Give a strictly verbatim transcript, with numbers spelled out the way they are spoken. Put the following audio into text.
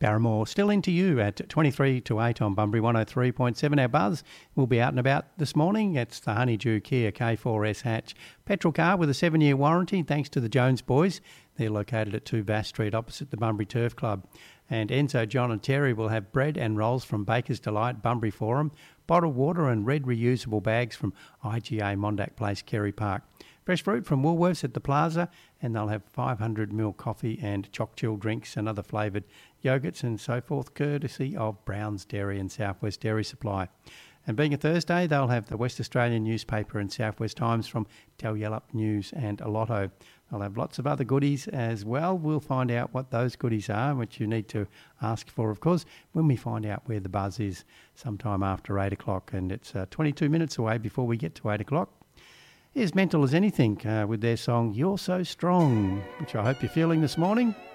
Barrymore, still into you at twenty-three to eight on Bunbury one oh three point seven. Our buzz will be out and about this morning. It's the Honeydew Kia K four S hatch petrol car with a seven-year warranty, thanks to the Jones boys. They're located at two Bass Street opposite the Bunbury Turf Club. And Enzo, John and Terry will have bread and rolls from Baker's Delight, Bunbury Forum, bottled water and red reusable bags from I G A Mondack Place, Kerry Park. Fresh fruit from Woolworths at the Plaza, and they'll have five hundred milliliter coffee and choc chill drinks and other flavoured yogurts and so forth, courtesy of Brown's Dairy and Southwest Dairy Supply. And being a Thursday, they'll have the West Australian newspaper and Southwest Times from Dalyellup News and Lotto. They'll have lots of other goodies as well. We'll find out what those goodies are, which you need to ask for, of course, when we find out where the buzz is sometime after eight o'clock. And it's uh, twenty-two minutes away before we get to eight o'clock. Here's Mental as Anything uh, with their song You're So Strong, which I hope you're feeling this morning.